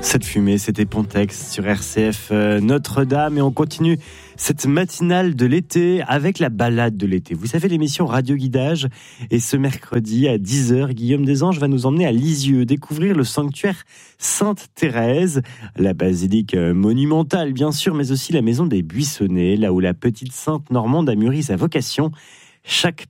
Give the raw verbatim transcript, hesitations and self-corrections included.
Cette fumée, c'était Pontex sur R C F euh, Notre-Dame et on continue cette matinale de l'été avec la balade de l'été. Vous savez, l'émission Radio Guidage, et ce mercredi à dix heures, Guillaume Desanges va nous emmener à Lisieux, découvrir le sanctuaire Sainte-Thérèse, la basilique monumentale bien sûr, mais aussi la maison des Buissonnets, là où la petite sainte normande a mûri sa vocation. Chaque